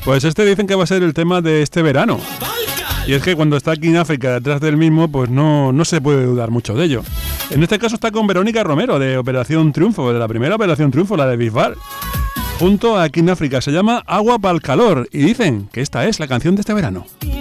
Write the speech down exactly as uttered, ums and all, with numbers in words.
Pues este dicen que va a ser el tema de este verano. Y es que cuando está aquí en África detrás del mismo, pues no, no se puede dudar mucho de ello. En este caso está con Verónica Romero, de Operación Triunfo, de la primera Operación Triunfo, la de Bisbal. Junto a King África, se llama Agua pa'l calor. Y dicen que esta es la canción de este verano.